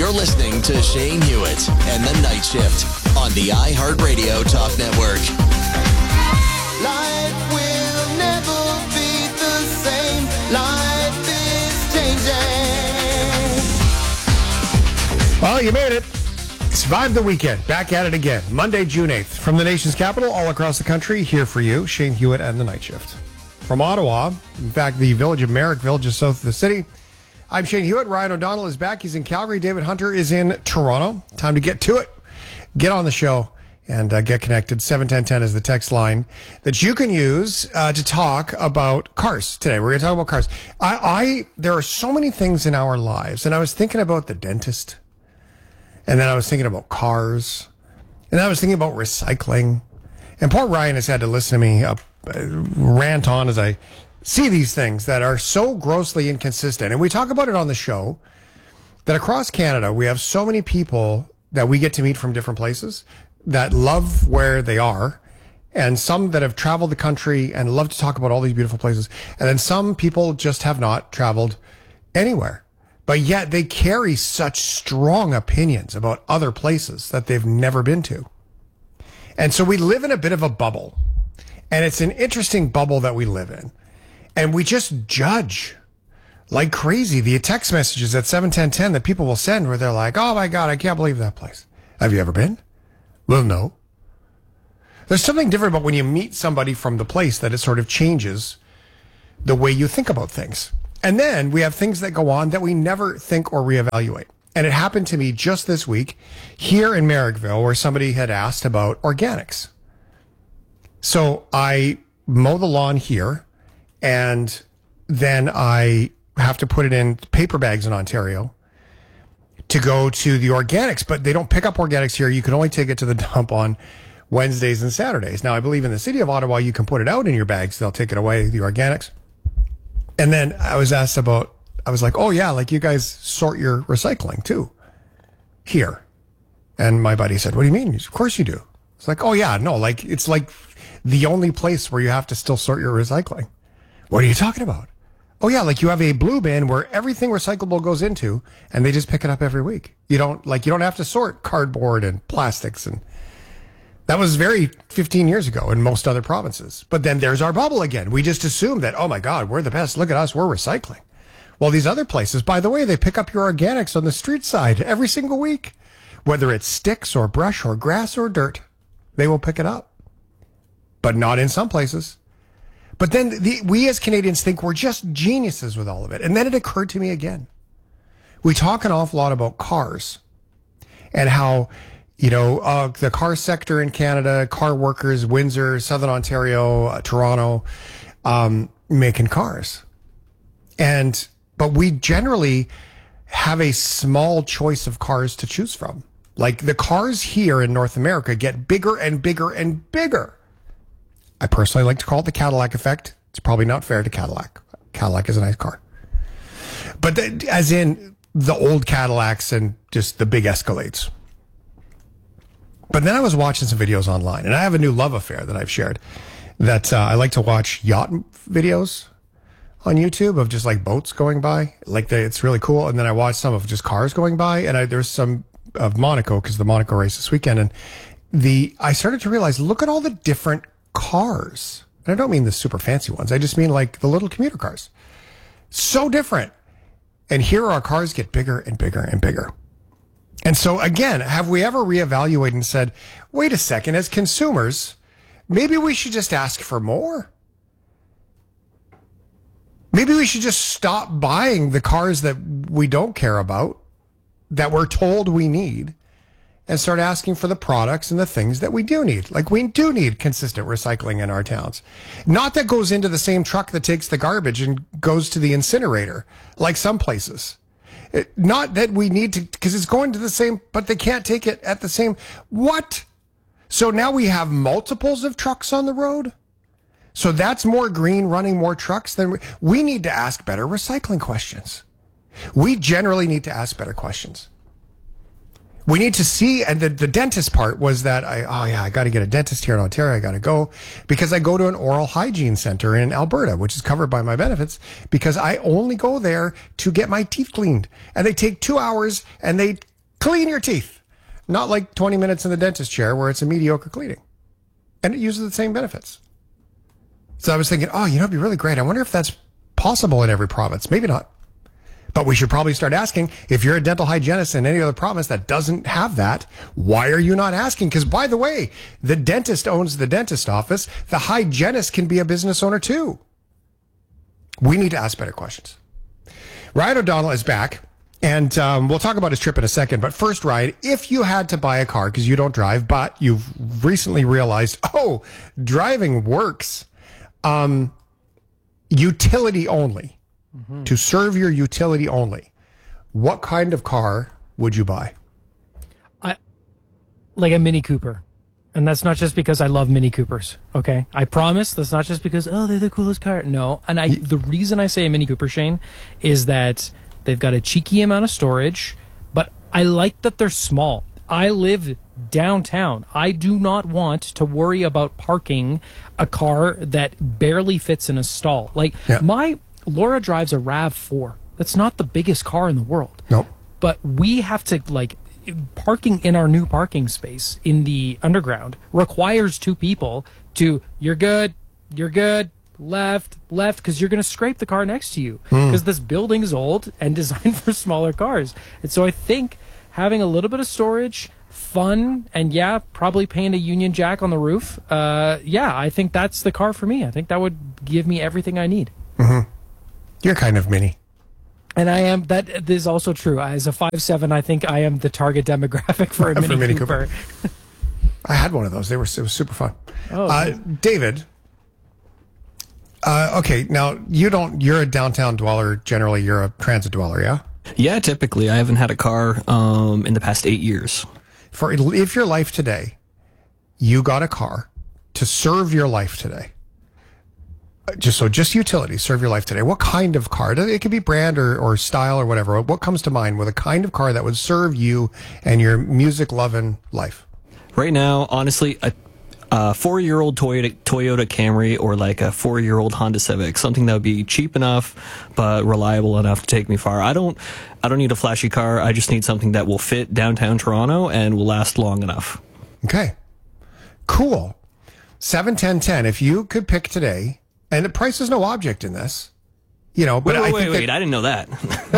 You're listening to Shane Hewitt and the Night Shift on the iHeartRadio Talk Network. Life will never be the same. Life is changing. Well, you made it. Survived the weekend. Back at it again. Monday, June 8th. From the nation's capital, all across the country, here for you, Shane Hewitt and the Night Shift. From Ottawa, in fact, the village of Merrickville, just south of the city, I'm Shane Hewitt. Ryan O'Donnell is back. He's in Calgary. David Hunter is in Toronto. Time to get to it. Get on the show and get connected. 71010 is the text line that you can use to talk about cars today. We're going to talk about cars. There are so many things in our lives, and I was thinking about the dentist, and then I was thinking about cars, and then I was thinking about recycling. And poor Ryan has had to listen to me rant on as I see these things that are so grossly inconsistent. And we talk about it on the show that across Canada, we have so many people that we get to meet from different places that love where they are, and some that have traveled the country and love to talk about all these beautiful places. And then some people just have not traveled anywhere, but yet they carry such strong opinions about other places that they've never been to. And so we live in a bit of a bubble, and it's an interesting bubble that we live in. And we just judge like crazy. The text messages at 71010 that people will send where they're like, oh my God, I can't believe that place. Have you ever been? Well, no. There's something different about when you meet somebody from the place that it sort of changes the way you think about things. And then we have things that go on that we never think or reevaluate. And it happened to me just this week here in Merrickville where somebody had asked about organics. So I mow the lawn here, and then I have to put it in paper bags in Ontario to go to the organics, but they don't pick up organics here. You can only take it to the dump on Wednesdays and Saturdays. Now, I believe in the city of Ottawa, you can put it out in your bags. They'll take it away, the organics. And then I was asked about, I was like, oh yeah, like you guys sort your recycling too here. And my buddy said, what do you mean? Of course you do. It's like, oh yeah, no, like it's like the only place where you have to still sort your recycling. What are you talking about? Oh yeah, like you have a blue bin where everything recyclable goes into, and they just pick it up every week. You don't have to sort cardboard and plastics, and that was very 15 years ago in most other provinces. But then there's our bubble again. We just assume that, oh my God, we're the best. Look at us, we're recycling. Well, these other places, by the way, they pick up your organics on the street side every single week. Whether it's sticks or brush or grass or dirt, they will pick it up. But not in some places. But then we as Canadians think we're just geniuses with all of it. And then it occurred to me again. We talk an awful lot about cars and how, the car sector in Canada, car workers, Windsor, Southern Ontario, Toronto, making cars. But we generally have a small choice of cars to choose from. Like the cars here in North America get bigger and bigger and bigger. I personally like to call it the Cadillac effect. It's probably not fair to Cadillac. Cadillac is a nice car. But as in the old Cadillacs and just the big Escalades. But then I was watching some videos online, and I have a new love affair that I've shared that I like to watch yacht videos on YouTube of just like boats going by. It's really cool. And then I watched some of just cars going by, and there's some of Monaco because the Monaco race this weekend. And I started to realize, look at all the different cars. And I don't mean the super fancy ones. I just mean like the little commuter cars. So different. And here our cars get bigger and bigger and bigger. And so again, have we ever reevaluated and said, wait a second, as consumers, maybe we should just ask for more? Maybe we should just stop buying the cars that we don't care about, that we're told we need, and start asking for the products and the things that we do need. Like we do need consistent recycling in our towns. Not that goes into the same truck that takes the garbage and goes to the incinerator, like some places. Not that we need to, because it's going to the same, but they can't take it at the same. What? So now we have multiples of trucks on the road? So that's more green running more trucks than we need to ask better recycling questions. We generally need to ask better questions. We need to see, and the dentist part was that I got to get a dentist here in Ontario. I got to go because I go to an oral hygiene center in Alberta, which is covered by my benefits, because I only go there to get my teeth cleaned. And they take 2 hours and they Clean your teeth. Not like 20 minutes in the dentist chair where it's a mediocre cleaning. And it uses the same benefits. So I was thinking, it'd be really great. I wonder if that's possible in every province. Maybe not. But we should probably start asking, if you're a dental hygienist in any other province that doesn't have that, why are you not asking? Because, by the way, the dentist owns the dentist office. The hygienist can be a business owner too. We need to ask better questions. Ryan O'Donnell is back, and we'll talk about his trip in a second. But first, Ryan, if you had to buy a car, because you don't drive, but you've recently realized, driving works, utility only. To serve your utility only, what kind of car would you buy? Like a Mini Cooper. And that's not just because I love Mini Coopers, okay? I promise that's not just because, they're the coolest car. No. And the reason I say a Mini Cooper, Shane, is that they've got a cheeky amount of storage, but I like that they're small. I live downtown. I do not want to worry about parking a car that barely fits in a stall. Laura drives a RAV4. That's not the biggest car in the world. Nope. But we have to, parking in our new parking space in the underground requires two people to, you're good, left, because you're going to scrape the car next to you. Because this building is old and designed for smaller cars. And so I think having a little bit of storage, fun, and probably paint a Union Jack on the roof, I think that's the car for me. I think that would give me everything I need. Mm-hmm. You're kind of mini. And I am. That is also true. As a 5'7", I think I am the target demographic for a Mini Cooper. I had one of those. It was super fun. Okay. David. Okay, now you're a downtown dweller. Generally, you're a transit dweller, yeah? Yeah, typically. I haven't had a car in the past 8 years. If your life today, you got a car to serve your life today. Just utility, serve your life today. What kind of car? It could be brand or style or whatever. What comes to mind with a kind of car that would serve you and your music-loving life? Right now, honestly, a 4-year-old Toyota Camry or like a 4-year-old Honda Civic, something that would be cheap enough but reliable enough to take me far. I don't need a flashy car. I just need something that will fit downtown Toronto and will last long enough. Okay, cool. 7-10-10. If you could pick today. And the price is no object in this, but wait, I didn't know that.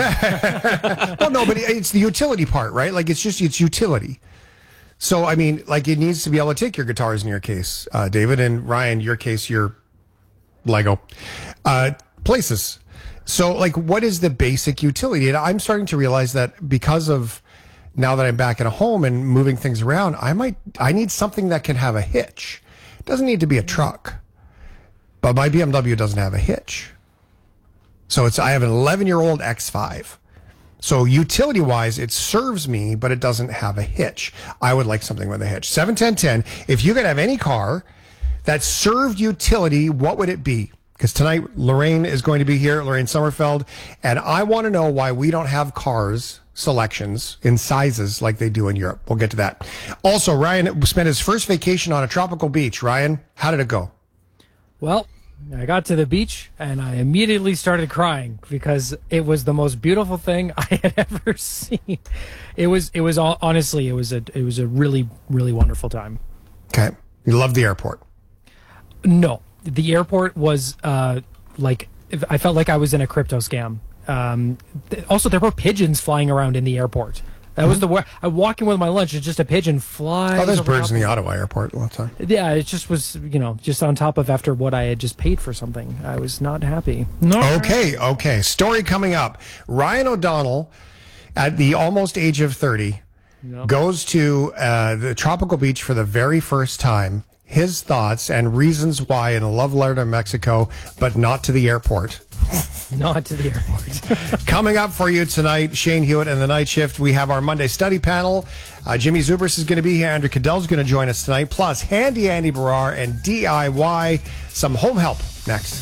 Well, no, but it's the utility part, right? It's utility. So, I mean, it needs to be able to take your guitars in your case, David, and Ryan, your case, your Lego, places. So, what is the basic utility? And I'm starting to realize that because of now that I'm back at a home and moving things around, I need something that can have a hitch. It doesn't need to be a truck. But my BMW doesn't have a hitch. So I have an 11-year-old X5. So utility-wise, it serves me, but it doesn't have a hitch. I would like something with a hitch. 7-10-10. If you could have any car that served utility, what would it be? Because tonight, Lorraine is going to be here, Lorraine Sommerfeld, and I want to know why we don't have cars selections in sizes like they do in Europe. We'll get to that. Also, Ryan spent his first vacation on a tropical beach. Ryan, how did it go? Well, I got to the beach and I immediately started crying because it was the most beautiful thing I had ever seen. It was honestly, it was a really, really wonderful time. Okay. You loved the airport? No, the airport was I felt like I was in a crypto scam. Also, there were pigeons flying around in the airport. That was I'm walking with my lunch. It's just a pigeon flies. Oh, there's birds in the Ottawa airport all the time. Yeah, it just was, just on top of after what I had just paid for something. I was not happy. Okay. Story coming up. Ryan O'Donnell, at the almost age of 30, goes to the tropical beach for the very first time. His thoughts and reasons why in a love letter to Mexico, but not to the airport. Not to the airport. Coming up for you tonight, Shane Hewitt and the Night Shift. We have our Monday study panel. Jimmy Zubris is going to be here. Andrew Cadell's going to join us tonight. Plus, Handy Andy Barrar and DIY. Some home help next.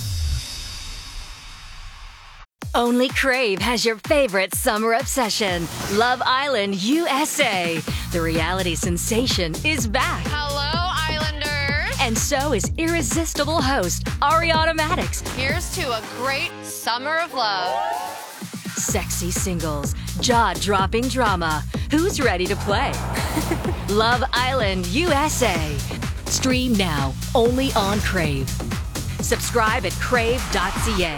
Only Crave has your favorite summer obsession, Love Island USA. The reality sensation is back. Hello, Islanders. And so is irresistible host Ariana Madix. Here's to a great summer of love. sexy singles, jaw-dropping drama. Who's ready to play? Love Island USA. Stream now, only on Crave. Subscribe at crave.ca.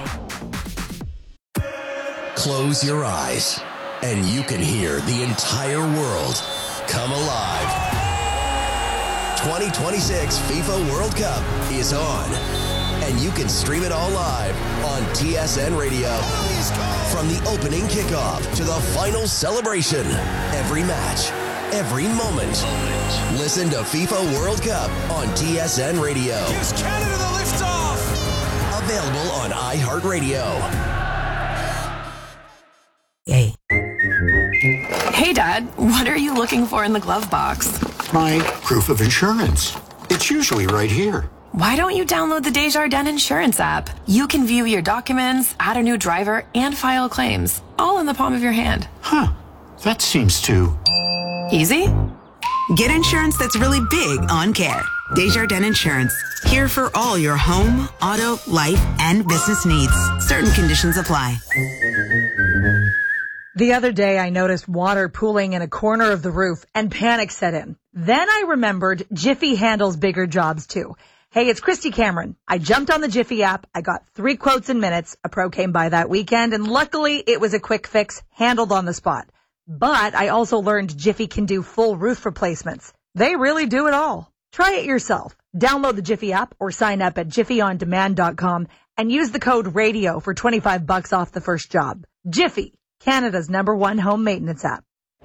Close your eyes, and you can hear the entire world come alive. 2026 FIFA World Cup is on, and you can stream it all live on TSN Radio. From the opening kickoff to the final celebration, every match, every moment. Listen to FIFA World Cup on TSN Radio. Gives Canada the liftoff. Available on iHeartRadio. Hey, Dad, what are you looking for in the glove box? My proof of insurance. It's usually right here. Why don't you download the Desjardins Insurance app? You can view your documents, add a new driver, and file claims, all in the palm of your hand. Huh. That seems too... easy? Get insurance that's really big on care. Desjardins Insurance. Here for all your home, auto, life, and business needs. Certain conditions apply. The other day, I noticed water pooling in a corner of the roof and panic set in. Then I remembered Jiffy handles bigger jobs too. Hey, it's Christy Cameron. I jumped on the Jiffy app. I got 3 quotes in minutes. A pro came by that weekend, and luckily it was a quick fix handled on the spot. But I also learned Jiffy can do full roof replacements. They really do it all. Try it yourself. Download the Jiffy app or sign up at jiffyondemand.com and use the code RADIO for $25 off the first job. Jiffy, Canada's #1 home maintenance app.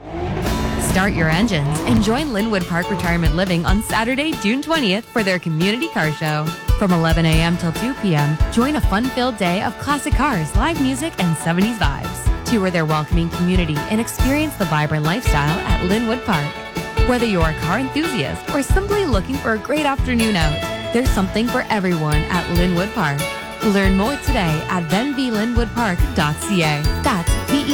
Start your engines and join Linwood Park Retirement Living on Saturday, June 20th for their community car show. From 11 a.m. till 2 p.m., join a fun-filled day of classic cars, live music, and 70s vibes. Tour their welcoming community and experience the vibrant lifestyle at Linwood Park. Whether you're a car enthusiast or simply looking for a great afternoon out, there's something for everyone at Linwood Park. Learn more today at venvilinwoodpark.ca. That's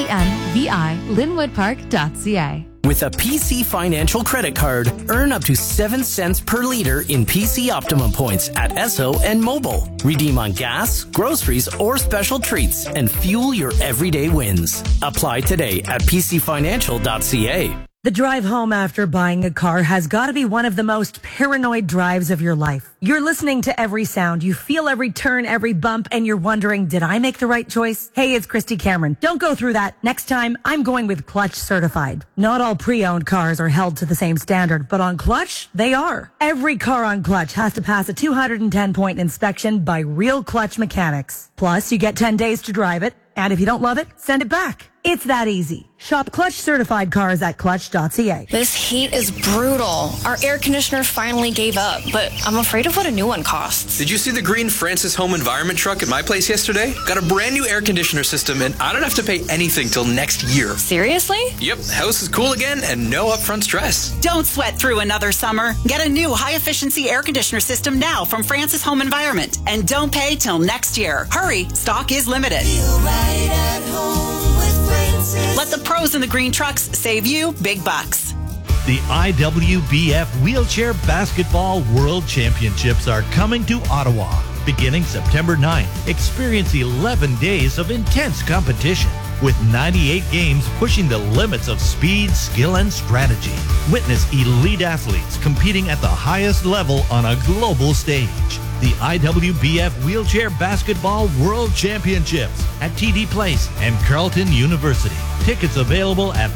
VENVI linwoodpark.ca. With a PC Financial credit card, earn up to 7 cents per liter in PC Optimum points at Esso and Mobile. Redeem on gas, groceries, or special treats and fuel your everyday wins. Apply today at pcfinancial.ca. The drive home after buying a car has got to be one of the most paranoid drives of your life. You're listening to every sound, you feel every turn, every bump, and you're wondering, did I make the right choice? Hey, it's Christy Cameron. Don't go through that. Next time, I'm going with Clutch Certified. Not all pre-owned cars are held to the same standard, but on Clutch, they are. Every car on Clutch has to pass a 210-point inspection by real Clutch mechanics. Plus, you get 10 days to drive it. And if you don't love it, send it back. It's that easy. Shop Clutch certified cars at clutch.ca. This heat is brutal. Our air conditioner finally gave up, but I'm afraid of what a new one costs. Did you see the green Francis Home Environment truck at my place yesterday? Got a brand new air conditioner system, and I don't have to pay anything till next year. Seriously? Yep, house is cool again and no upfront stress. Don't sweat through another summer. Get a new high-efficiency air conditioner system now from Francis Home Environment. And don't pay till next year. Hurry, stock is limited. Feel right at home with Francis. Let the pros in the green trucks save you big bucks. The IWBF Wheelchair Basketball World Championships are coming to Ottawa. Beginning September 9th, experience 11 days of intense competition with 98 games pushing the limits of speed, skill, and strategy. Witness elite athletes competing at the highest level on a global stage. The IWBF Wheelchair Basketball World Championships at TD Place and Carleton University. Tickets available at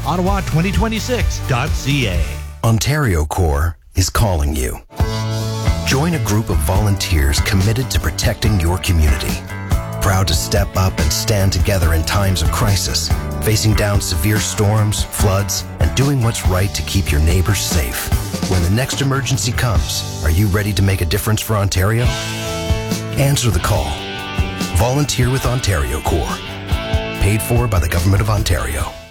ottawa2026.ca. Ontario Corps is calling you. Join a group of volunteers committed to protecting your community. Proud to step up and stand together in times of crisis, facing down severe storms, floods, and doing what's right to keep your neighbors safe. When the next emergency comes, are you ready to make a difference for Ontario? Answer the call. Volunteer with Ontario Corps. Paid for by the Government of Ontario.